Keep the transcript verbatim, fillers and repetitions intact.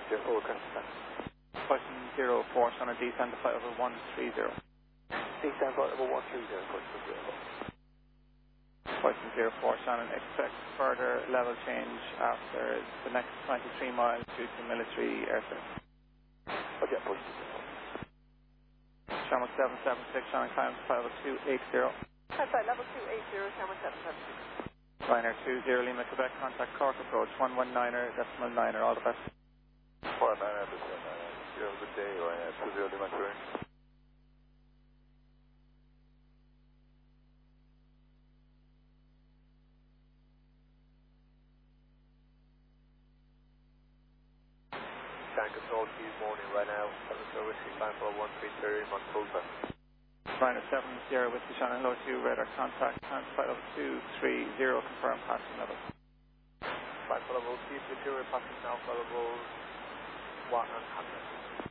zero four, crest descent. Python zero four, Shannon, descend to flight level one three zero. Descend flight level one three zero, Python zero four. Python zero four, Shannon, expect further level change after the next twenty-three miles due to military airfield. Okay, Python zero four. Shamrock seven seven six, Shannon, climb to flight level two eight zero. Hi, flight level two eight zero, Shamrock seven seven six. Ryanair two zero, Lima, Quebec, contact Cork approach one one niner, decimal niner, all the best. four niner, decimal niner. You have a good day, Ryanair two zero, Lima, Quebec. Tank control, good morning, right now. seven zero, Whiskey, climb for one three zero, Montpulver. Ryanair seven zero, Whiskey, Shannon, hello two, radar contact, climb to flight level two three zero, confirm passing level. Flight level two three zero, passing now, flight level one hundred.